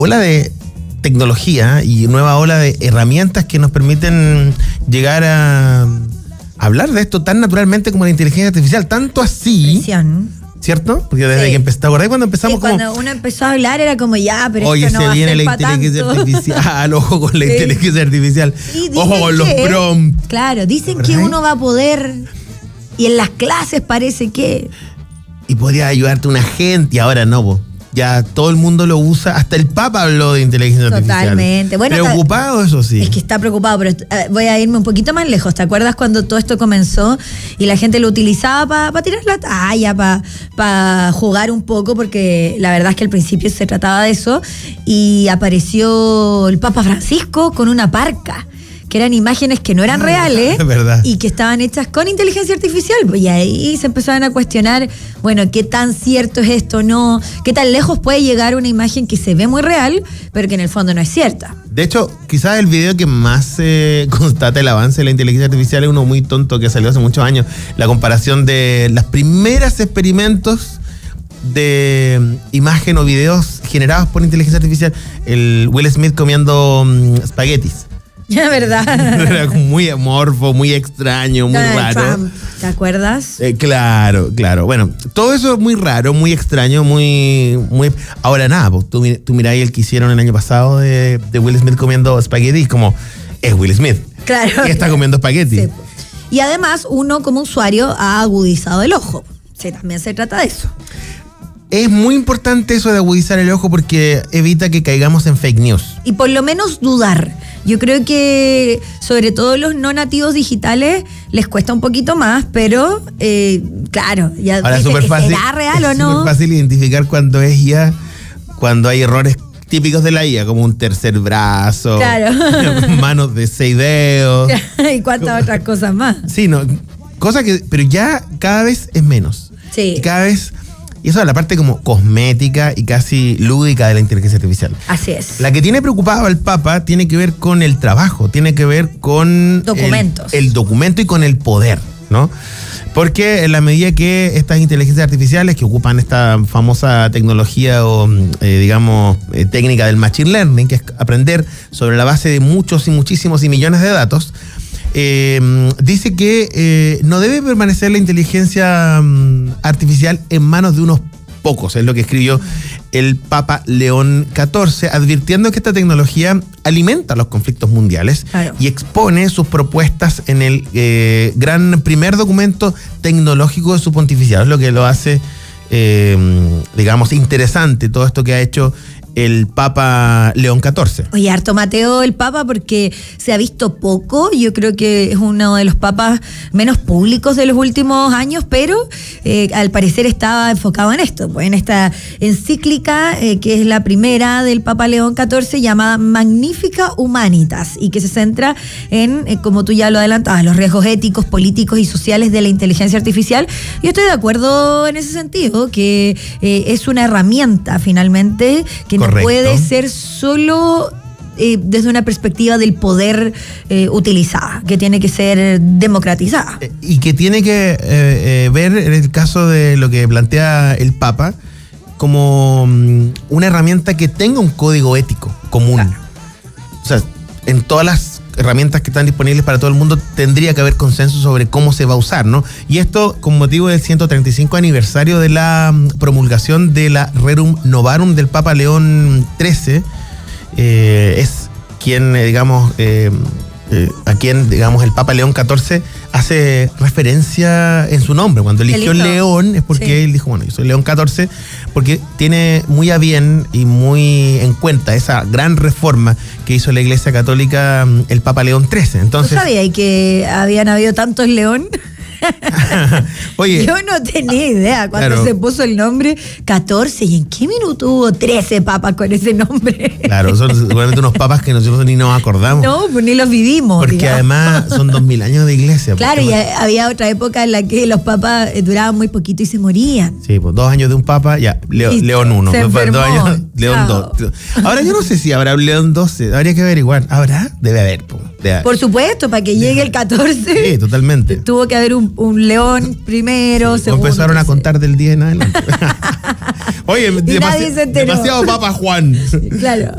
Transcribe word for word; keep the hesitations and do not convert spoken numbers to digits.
ola de tecnología y nueva ola de herramientas que nos permiten llegar a hablar de esto tan naturalmente como la inteligencia artificial, tanto así, Presión. ¿cierto? Porque desde Sí. que empezó, ¿te acordás cuando empezamos Sí, como... cuando uno empezó a hablar era como ya, pero Oye, esto no se va viene a ser la pa' inteligencia tanto. artificial, ojo con la Sí. inteligencia artificial, Y dicen ojo con los que- prompts. Claro, dicen ¿Verdad? que uno va a poder, y en las clases parece que... Y podría ayudarte un agente, y ahora no, po. Ya todo el mundo lo usa, hasta el Papa habló de inteligencia artificial. Totalmente. Bueno, preocupado, eso sí. Es que está preocupado, pero eh, voy a irme un poquito más lejos. ¿Te acuerdas cuando todo esto comenzó y la gente lo utilizaba para pa tirar la talla, para pa jugar un poco? Porque la verdad es que al principio se trataba de eso. Y apareció el Papa Francisco con una parca, que eran imágenes que no eran reales verdad. y que estaban hechas con inteligencia artificial. Y ahí se empezaban a cuestionar, bueno, qué tan cierto es esto o no, qué tan lejos puede llegar una imagen que se ve muy real, pero que en el fondo no es cierta. De hecho, quizás el video que más eh, constata el avance de la inteligencia artificial es uno muy tonto que salió hace muchos años. La comparación de las primeras experimentos de imagen o videos generados por inteligencia artificial. El Will Smith comiendo um, espaguetis. Ya, ¿verdad? Era muy amorfo, muy extraño, muy Donald raro. Trump, ¿te acuerdas? Eh, claro, claro. Bueno, todo eso es muy raro, muy extraño, muy... muy ahora nada, pues, tú, tú miráis el que hicieron el año pasado de, de Will Smith comiendo espaguetis, como es Will Smith. Claro. Y está comiendo espaguetis. Sí. Y además, uno como usuario ha agudizado el ojo. Sí, también se trata de eso. Es muy importante eso de agudizar el ojo porque evita que caigamos en fake news. Y por lo menos dudar. Yo creo que sobre todo los no nativos digitales les cuesta un poquito más, pero eh, claro, ya Ahora es dicen, súper fácil. ¿será real es o no? súper fácil identificar cuando es I A, cuando hay errores típicos de la I A, como un tercer brazo, Claro. manos de seis dedos. Y cuántas otras cosas más. Sí, no, cosa que, pero ya cada vez es menos. Sí. Y cada vez, y eso es la parte como cosmética y casi lúdica de la inteligencia artificial. Así es. La que tiene preocupado al Papa tiene que ver con el trabajo, tiene que ver con Documentos. El, el documento y con el poder, ¿no? Porque en la medida que estas inteligencias artificiales que ocupan esta famosa tecnología o, eh, digamos, eh, técnica del machine learning, que es aprender sobre la base de muchos y muchísimos y millones de datos, eh, dice que eh, no debe permanecer la inteligencia um, artificial en manos de unos pocos, es lo que escribió el Papa León catorce, advirtiendo que esta tecnología alimenta los conflictos mundiales. Claro. Y expone sus propuestas en el eh, gran primer documento tecnológico de su pontificado. Es lo que lo hace, eh, digamos, interesante todo esto que ha hecho el Papa León catorce. Oye, harto Mateo el Papa porque se ha visto poco. Yo creo que es uno de los papas menos públicos de los últimos años, pero eh, al parecer estaba enfocado en esto, pues en esta encíclica eh, que es la primera del Papa León catorce llamada Magnifica Humanitas y que se centra en, eh, como tú ya lo adelantabas, los riesgos éticos, políticos y sociales de la inteligencia artificial. Yo estoy de acuerdo en ese sentido, que eh, es una herramienta finalmente que Correcto. no puede ser solo eh, desde una perspectiva del poder eh, utilizada, que tiene que ser democratizada. Eh, y que tiene que eh, eh, ver, en el caso de lo que plantea el Papa, como um, una herramienta que tenga un código ético común. Claro. O sea, en todas las herramientas que están disponibles para todo el mundo tendría que haber consenso sobre cómo se va a usar, ¿no? Y esto con motivo del ciento treinta y cinco aniversario de la um, promulgación de la Rerum Novarum del Papa León trece, eh, es quien, eh, digamos, eh, eh, a quien, digamos, el Papa León catorce hace referencia en su nombre. Cuando eligió lindo. León es porque Sí. él dijo, bueno, yo soy León catorce, porque tiene muy a bien y muy en cuenta esa gran reforma que hizo la Iglesia Católica el Papa León trece. Entonces, ¿No sabías que habían habido tantos León? oye, Yo no tenía idea cuando Claro. se puso el nombre catorce. ¿Y en qué minuto hubo trece papas con ese nombre? claro, son seguramente unos papas que nosotros ni nos acordamos. No, pues ni los vivimos. Porque digamos. además son dos mil años de iglesia. Claro, porque- y había otra época en la que los papas eh, duraban muy poquito y se morían. Sí, pues dos años de un papa, ya, Leo- Listo, León uno. se Después dos enfermó. años, León Chao. dos. Ahora yo no sé si habrá un León doce, habría que averiguar. ¿Habrá? Debe haber, pues. De, Por supuesto, para que llegue el catorce. Sí, totalmente. Tuvo que haber un, un león primero, Sí, segundo. empezaron a tercero. contar del diez en adelante. Oye, Y demasi- nadie se enteró. demasiado papa Juan. Claro.